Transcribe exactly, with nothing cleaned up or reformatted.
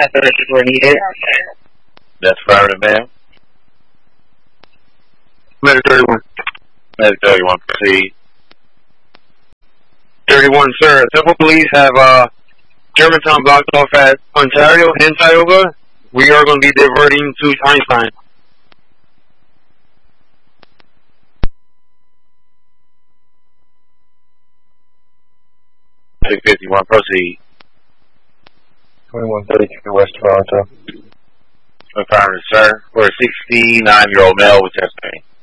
Authorization were needed. That's affirmative, ma'am. Medic thirty-one. Medic thirty-one, proceed. thirty-one, sir. Temple Police have uh, Germantown blocked off at Ontario and Tioga. We are going to be diverting to Einstein. Medic fifty-one, proceed. twenty-one thirty-two West Toronto. Affirmative, sir. For a sixty-nine-year-old male with chest pain.